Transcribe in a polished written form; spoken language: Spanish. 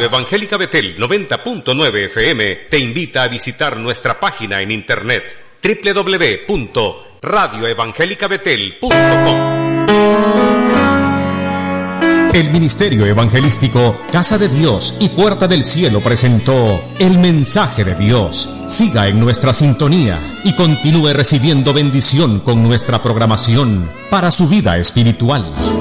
Radio Evangélica Betel 90.9 FM te invita a visitar nuestra página en internet www.radioevangelicabetel.com. El Ministerio Evangelístico Casa de Dios y Puerta del Cielo presentó El Mensaje de Dios. Siga en nuestra sintonía y continúe recibiendo bendición con nuestra programación para su vida espiritual.